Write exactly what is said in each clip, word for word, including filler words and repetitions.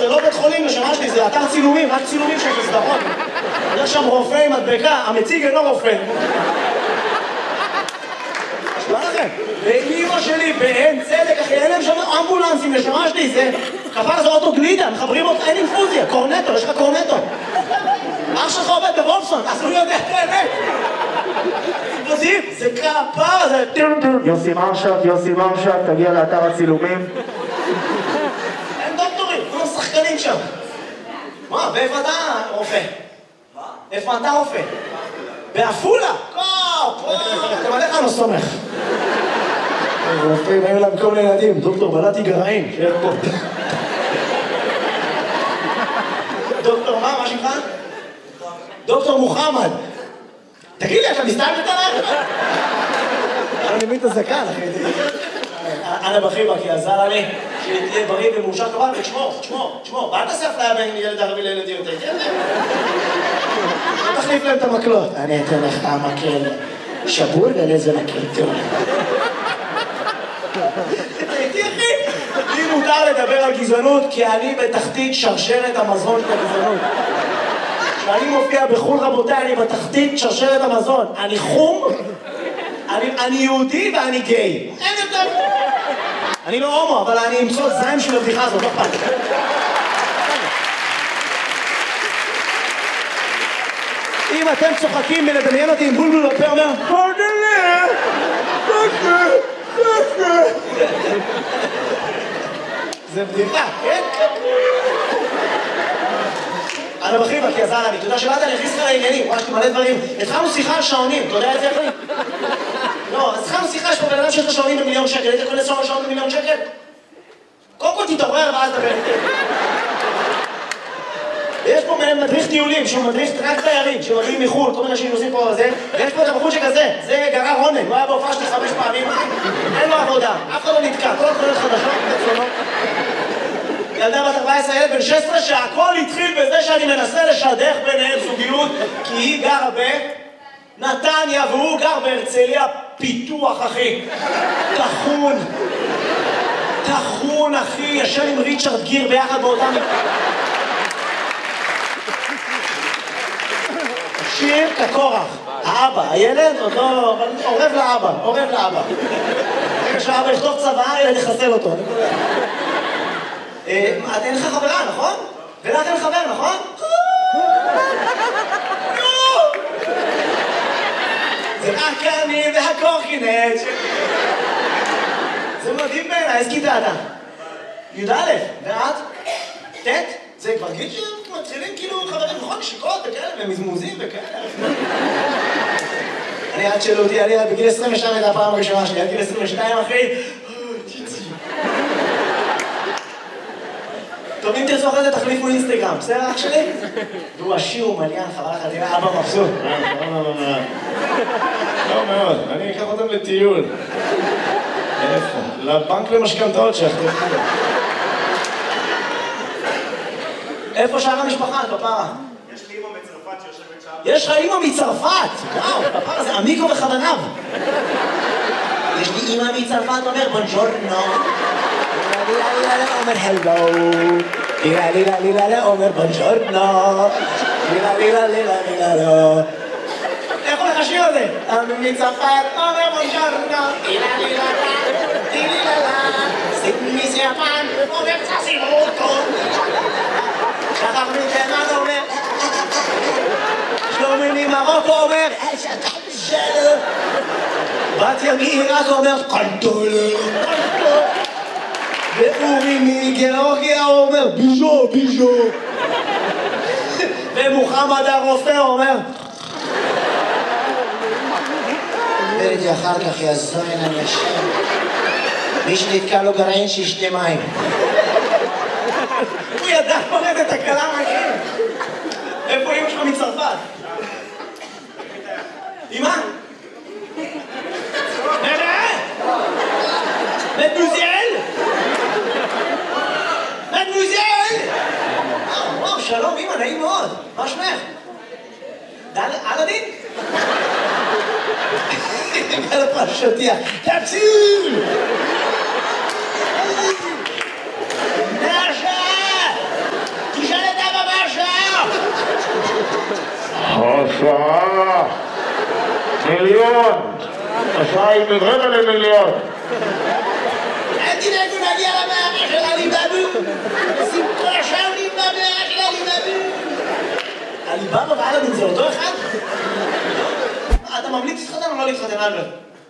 זה לא בית חולים לשמה שלי, זה אתר צילומים, רק צילומים של סדרות. יש שם רופא עם מדבקה, המציג אינו רופא. נשמע לכם? ואימא שלי בעין צדק, אחי, אין להם שם אמבולנסים לשמה שלי, זה כפר זה אוטו גלידה, מחברים אותך, אין אינפוזיה, קורנטו, יש לך קורנטו. אח שלך עובד בוולפסון, אז הוא יודע את האמת. זה כפר, זה... יוסי מרשק, יוסי מרשק, תגיע לאתר הצילומים. אין דוקטורים, כולם שחקנים שם. מה, ואיפה אתה רופא? מה? איפה אתה רופא? באפולה? קופ! אתם עליך לא סומך. רופאים, היו להם כל מיני ילדים, דוקטור בלעתי גרעין, שיהיה פה. דוקטור מה, מה שמך? דוקטור מוחמד. תגיד לי, אתה מסתלבט עליי? אני מבין את הזקן, אחי. אנה בחיבה, כי עזר לי שתהיה בריא ומאושר כבל, ותשמור, תשמור, תשמור. ואל תעשה אפליה בין ילד ערבי לילדים יותר. תחליף להם את המקלות. אני אתן לך המקל שבור ולזה מקל טוב. תראי, אחי, לי מותר לדבר על גזענות, כי אני בתחתית שרשרת המזון של הגזענות. כשאני מופיע בחול רבותיי, אני בתחתית שרשרת המזון. אני חום, אני, אני יהודי ואני גיי. אין יותר. אני לא הומו, אבל אני אמצוא זיים של הבדיחה הזאת, לא פעם. אם אתם צוחקים מלדמיין אותי עם בולבול בפה, אומר, פרדלה, פרדלה, פרדלה. זה בדיחה, כן? אנה בחיבה, כי עזר לי, אתה יודע שבאת אני הכניס לך לעניינים, ממש מלא דברים. התחלנו שיחה על שעונים, אתה יודע את זה איך לי? לא, אז התחלנו שיחה, יש פה בן אדם שיש לו שעונים במיליון שקל, היית יכול לסוע שעון במיליון שקל? קודם כל תתעורר ואז דבר איתי. ויש פה מדריך טיולים, שהוא מדריך רק תיירים, שמגיעים מחו"ל, כל מיני אנשים נוסעים פה וזה, ויש פה את הבחור שכזה, זה גרר רונן, הוא היה בהופעה שלי חמש פעמים, אין לו עבודה, אף אחד לא נתקע, כל התחולות חדשות, תצלונות. ילדה בת ארבע עשרה, ילד בן שש עשרה, שהכל התחיל בזה שאני מנסה לשדך ביניהם זוגיות, כי היא גרה בנתניה והוא גר בהרצליה פיתוח, אחי. תחון. תחון, אחי, ישן עם ריצ'רד גיר ביחד באותם... שיר כקורח. האבא, הילד עוד לא... עורב לאבא, עורב לאבא. רגע שהאבא יכתוב צבא, ילד יחסל אותו. אין לך חברה, נכון? ולך אין חבר, נכון? זה רק אני והקורקינט. זה מדהים בעיניי, איזה כיתה אתה? י"א, ואת? ט'? זה כבר גיל שמתחילים כאילו חברים, נכון? נשיקות וכאלה, ומזמוזים וכאלה. אני עד שאלו אותי, אני בגיל עשרים ושתיים הייתה הפעם הראשונה שלי, עד גיל עשרים ושתיים אחי. טוב, אם תרצו אחרי זה תחליפו אינסטגרם, בסדר אח שלי? והוא עשיר ומליין, חבל לך, תראה, אבא מבסוט. לא מאוד, אני אקח אותם לטיול. איפה? לבנק למשכנתאות שלך. איפה שאר המשפחה, כפרה? יש לי אמא מצרפת שיושבת שם. יש לך אמא מצרפת! וואו, כפרה זה עמיקו בכוונב. יש לי אמא מצרפת, אומר בונג'ורנו. אומר הלו. לילה לילה לילה אומר בונג'ורנו. לילה לילה לילה לילה לא. איך הולך השיר הזה? אמא מצרפת, אומר בונג'ורנו. לילה לילה לילה לילה. סימי סיאפן, אומר צסימוטו. שחר מתימן אומר שלומי ממרוקו אומר שלו בתיה מעיראק אומר קנטול ואורי מגיאורגיה אומר ביז'ו ביז'ו ומוחמד הרופא אומר וראיתי אחר כך יזוין אנשים מי שנתקע לו גרעין שישתה מים הוא ידע פורט את הקלה מהכם. איפה אמא שלך מצרפת? אמא? נראה? מדמוזיאל? מדמוזיאל? וואו, שלום אמא, נעים מאוד. מה שמך? אלאדין? על הפרשותיה. תציל! שעה, מיליון, השעה היא מרבע למיליון. אל תדאגו להגיע למאה של עליבאבו. שים כל השאר נבנה במאה של עליבאבו. עליבאבו ואלאדין זה אותו אחד? אתה ממליץ להתחתן או לא להתחתן, אלברט?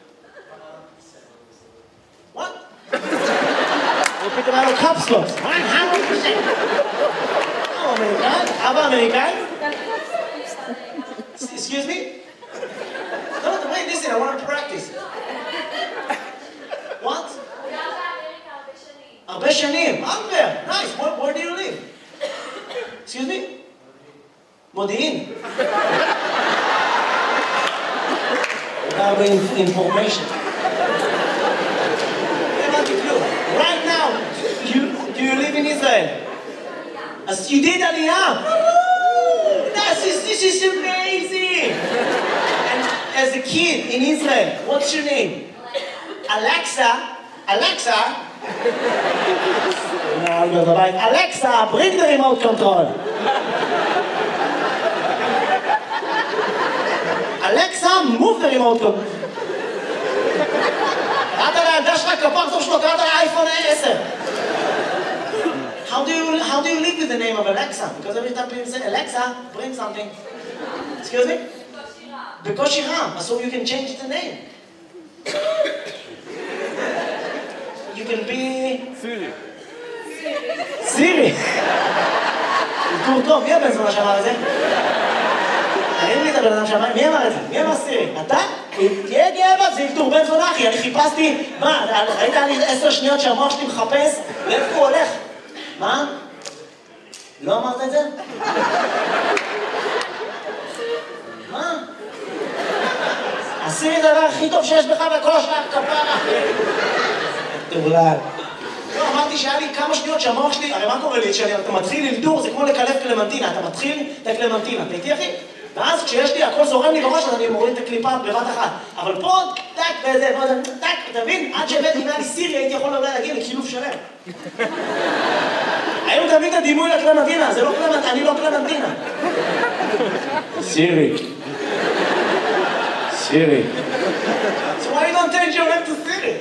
What? הוא פתאום היה לו קפסלוס. הוא אמריקאי? אבא אמריקאי? Excuse me? No, no, wait, listen, I want to practice. What? הרבה שנים. אלבר, nice. Where, where do you live? Excuse me? מודיעין. הרבה information. Right now, you, do you live in Israel? As you did Aliyah. This is, this is amazing. And as a kid in Israel, what's your name? Alexa. Alexa. Alexa, bring the remote control. Alexa, move the remote control. קראת לילדה שלך כפר טוב שלו, קראת לאייפון עשר. How do you how do you live with the name of Alexa? Because every time people say Alexa, bring something. Excuse me? בקושי רם. So you can change the name. You can be... Siri. Siri. זה טוב, מי הבן זונה שאמר את זה? תראי לי את הבן אדם שאמר, מי אמר את זה? מי אמר סירי? אתה? תהיה גאה בה, זה ילתור בן זונה אחי, אני חיפשתי, מה, ראית לי עשר שניות שהמוח שלי מחפש, לאיפה הוא הולך? מה? לא אמרת את זה? מה? הסירי זה הדבר הכי טוב שיש בך וכל השאר כפרה. תבלל. לא, אמרתי שהיה לי כמה שניות שהמוח שלי, הרי מה קורה לי? כשאתה מתחיל ללדור, זה כמו לקלף קלמנטינה, אתה מתחיל את הקלמנטינה, אתה איתי אחי? ואז כשיש לי, הכל זורם לי בראש, אז אני מוריד את הקליפה בבת אחת. אבל פה, טק, וזה, וזה, טק, אתה מבין? עד שהבאתי אם היה לי סירי, הייתי יכול אולי להגיע לקילוף שלם. היום תביא את הדימוי לקלמנטינה, זה לא קלמנטינה, אני לא קלמנטינה. סירי. סירי. So why you don't change your name to Siri?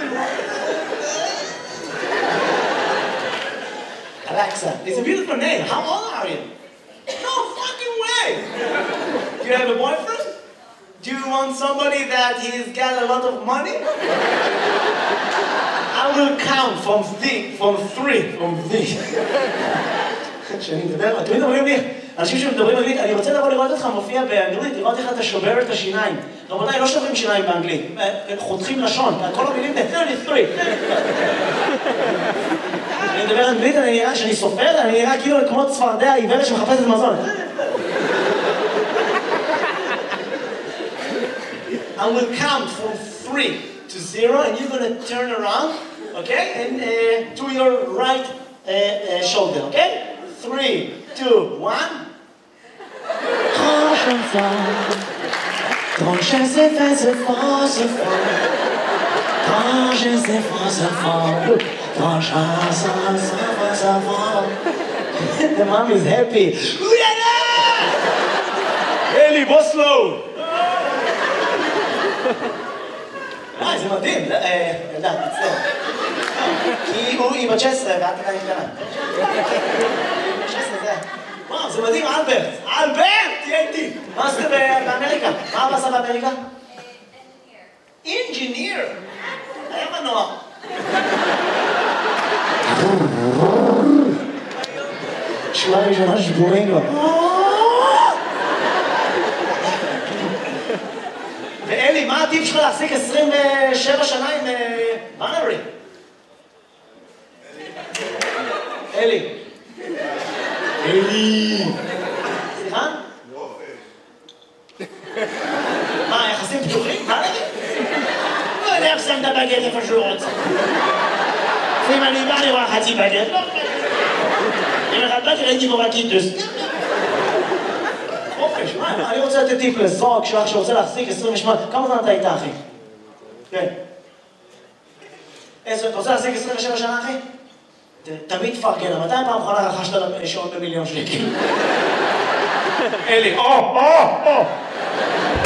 Alexa, it's a beautiful name. How old are you? No fucking way! Do you have a boyfriend? Do you want somebody that he's got a lot of money? I will count from three, from three, from three. כשאני מדבר, אתם מדברים לי, אנשים שמדברים אנגלית, אני רוצה לבוא לראות אותך מופיע באנגלית, לראות איך אתה שובר את השיניים. רבותיי, לא שוברים שיניים באנגלית, חותכים לשון, כל המילים זה שלושים ושלוש. אני מדבר אנגלית, אני נראה שאני סופר, אני נראה כאילו כמו צפרדע עיוורת שמחפשת מזון. I will count from three to zero and you're going to turn around, okay? And uh, to your right uh, uh, shoulder, okay? Three, two, one. Quand je fais, quand je sais faire ce fort, ce fort. Quand je sais faire ce fort, quand je sais faire ce fort. The mom is happy. אלי, בוסלו! אה, זה מדהים. ילדה, תצטער. כי הוא עם ה-תשע עשרה ואת עדיין קטנה. תשע עשרה זה... וואו, זה מדהים, אלברט. אלברט! תהיה איתי. מה עשית באמריקה? מה אבא עשה באמריקה? אינג'יניר. היה מנוע. שורה ראשונה שבורים לו. ואלי, מה הטיפ שלך להחזיק עשרים ושבע שנה עם בנרי? אלי. אלי. סליחה? מה, יחסים פתוחים? מה נגיד? לא יודע איך שם את הבגט איפה שהוא רוצה. אם אני בא לראות חצי בגט, לא בגט. אם אחד באתי ראיתי בו רקיטוס. חופש, מה? אני רוצה לתת טיפ לזוג שלך שרוצה להחזיק עשרים ושמונה. כמה זמן אתה איתה, אחי? כן. אתה רוצה להחזיק עשרים ושבע שנה, אחי? תמיד תפרגן, מתי פעם אחרונה רכשת שעון במיליון שקל? אלי. או, או, או.